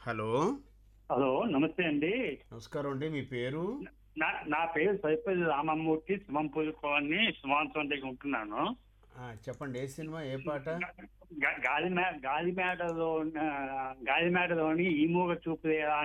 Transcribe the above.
Hello. Hello, నమస్తే అండి. నమస్కారం అండి. మీ పేరు? నా పేరు సైపల్లి రామమూర్తి, సుమంపూరి కాలనీ, సుమాంతం దగ్గర ఉంటున్నాను. చెప్పండి. ఏ సినిమా, ఏ పాట? గాలిమేడలోని ఈ మూగ చూపులేరా